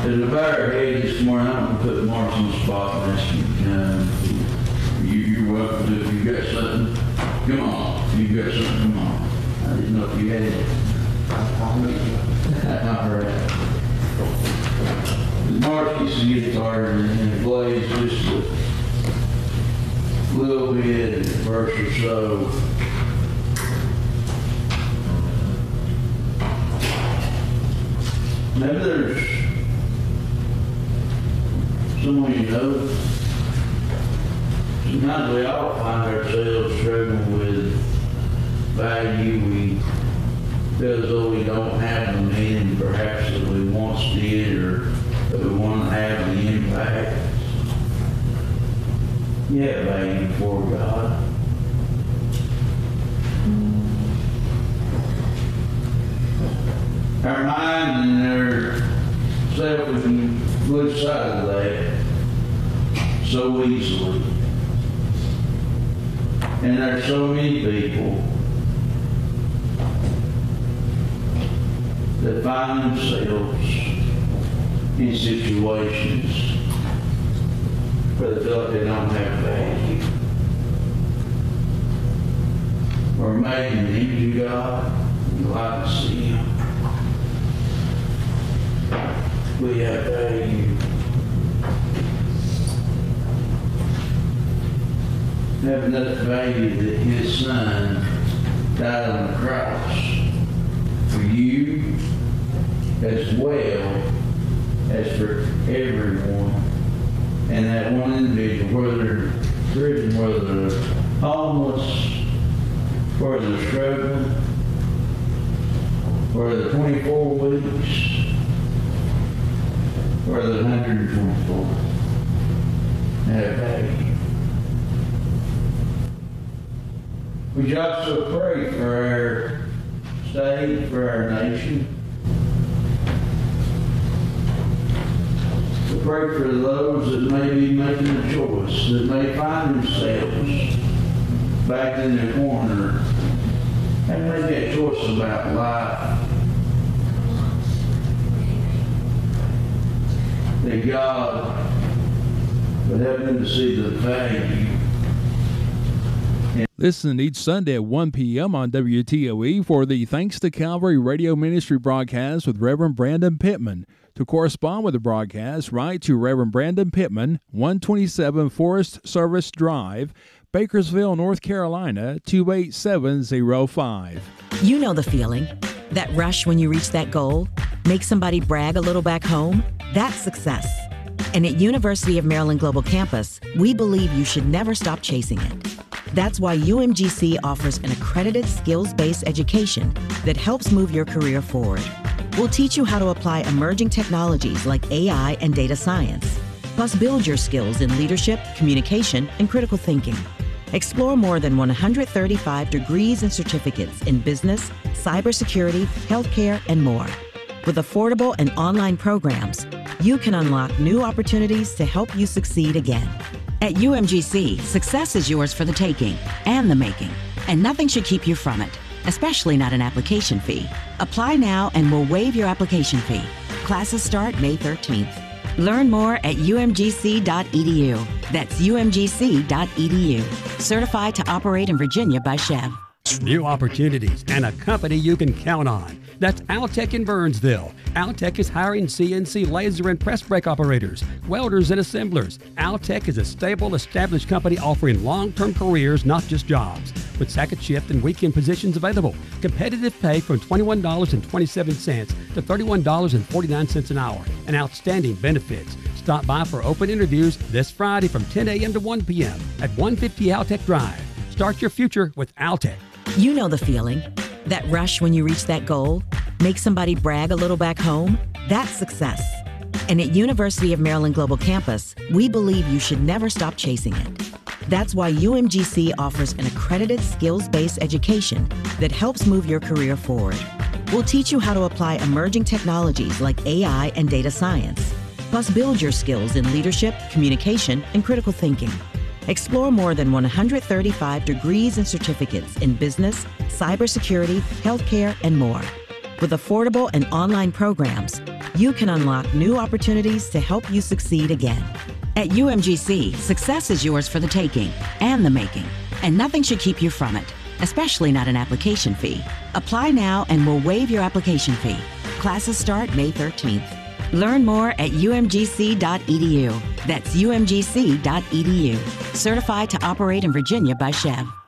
There's a better head this morning. I'm going to put Mark on the spot and ask you. You're welcome to. If you got something, come on. If you got something, come on. I didn't know if you had it. I'll meet you. All right. Mark gets the guitar and plays just a little bit, a verse or so. Maybe there's someone you know. Sometimes we all find ourselves struggling with value. We feel as though we don't have the meaning perhaps that we once did, or that we want to have the impact. You have value for God. Our mind and our self, we can lose sight of that so easily. And there's so many people that find themselves in situations where they feel like they don't have value. Or maybe need you, God, you'd like to see Him. We have value. Have enough value that His Son died on the cross for you as well as for everyone. And that one individual, whether they're prison, whether they're homeless, whether they're struggling, whether they're 24 weeks, or the 124 have value. We also pray for our state, for our nation. We pray for those that may be making a choice, that may find themselves back in the corner and make that choice about life. That God would help them to see the value. Listen each Sunday at 1 p.m. on WTOE for the Thanks to Calvary radio ministry broadcast with Reverend Brandon Pittman. To correspond with the broadcast, write to Reverend Brandon Pittman, 127 Forest Service Drive, Bakersville, North Carolina, 28705. You know the feeling. That rush when you reach that goal? Make somebody brag a little back home? That's success. And at University of Maryland Global Campus, we believe you should never stop chasing it. That's why UMGC offers an accredited skills-based education that helps move your career forward. We'll teach you how to apply emerging technologies like AI and data science, plus build your skills in leadership, communication, and critical thinking. Explore more than 135 degrees and certificates in business, cybersecurity, healthcare, and more. With affordable and online programs, you can unlock new opportunities to help you succeed again. At UMGC, success is yours for the taking and the making, and nothing should keep you from it, especially not an application fee. Apply now and we'll waive your application fee. Classes start May 13th. Learn more at umgc.edu. That's umgc.edu. Certified to operate in Virginia by Chev. New opportunities and a company you can count on. That's Altec in Burnsville. Altec is hiring CNC laser and press brake operators, welders, and assemblers. Altec is a stable, established company offering long-term careers, not just jobs. With second shift and weekend positions available. Competitive pay from $21.27 to $31.49 an hour. And outstanding benefits. Stop by for open interviews this Friday from 10 a.m. to 1 p.m. at 150 Altec Drive. Start your future with Altec. You know the feeling. That rush when you reach that goal? Make somebody brag a little back home? That's success. And at University of Maryland Global Campus, we believe you should never stop chasing it. That's why UMGC offers an accredited skills-based education that helps move your career forward. We'll teach you how to apply emerging technologies like AI and data science, plus build your skills in leadership, communication, and critical thinking. Explore more than 135 degrees and certificates in business, cybersecurity, healthcare, and more. With affordable and online programs, you can unlock new opportunities to help you succeed again. At UMGC, success is yours for the taking and the making, and nothing should keep you from it, especially not an application fee. Apply now and we'll waive your application fee. Classes start May 13th. Learn more at umgc.edu. That's umgc.edu. Certified to operate in Virginia by Chev.